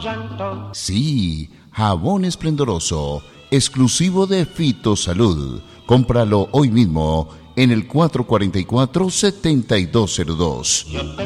Sí, jabón esplendoroso, exclusivo de Fitosalud. Cómpralo hoy mismo en el 444-7202.